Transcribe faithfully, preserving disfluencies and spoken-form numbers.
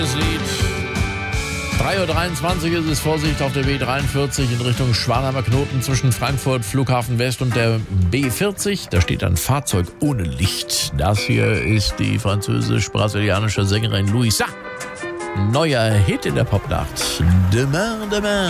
Das Lied. drei Uhr dreiundzwanzig ist es, Vorsicht auf der B dreiundvierzig in Richtung Schwanheimer Knoten zwischen Frankfurt, Flughafen West und der B vierzig. Da steht ein Fahrzeug ohne Licht. Das hier ist die französisch-brasilianische Sängerin Louisa. Neuer Hit in der Popnacht. Demain, demain.